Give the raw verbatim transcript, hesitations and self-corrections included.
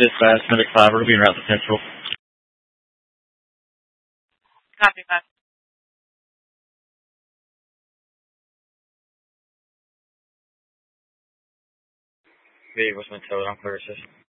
Dispatch, Medic five, we're going to be in route to Central. Copy, five. Vehicle's been towed on clear assist.